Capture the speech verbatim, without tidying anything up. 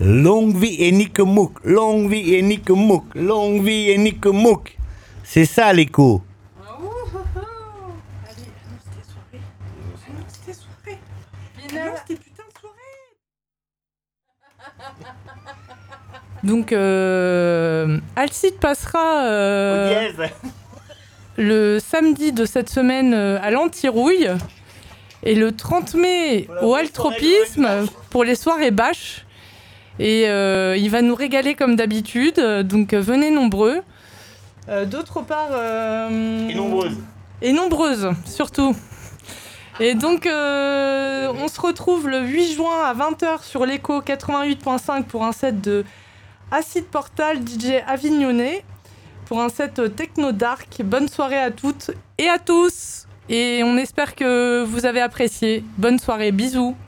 Longue vie et Nick-Mouk, longue vie et Nick-Mouk, longue vie et Nick-Mouk. C'est ça l'écho. Oh, oh, oh. Allez, annonce tes soirées. Annonce tes soirées. Annonce tes putains de soirées. Donc, euh, Alcide passera euh, Oh, yes. le samedi de cette semaine euh, à l'Antirouille et le trente mai au Altropisme pour les soirées bâches. Et euh, il va nous régaler comme d'habitude, donc euh, venez nombreux. Euh, d'autre part... Euh, Et nombreuses. Et nombreuses, surtout. Et donc, euh, on se retrouve le huit juin à vingt heures sur l'écho quatre-vingt-huit point cinq pour un set de Acid Portal D J Avignonnais, pour un set techno dark. Bonne soirée à toutes et à tous. Et on espère que vous avez apprécié. Bonne soirée, bisous.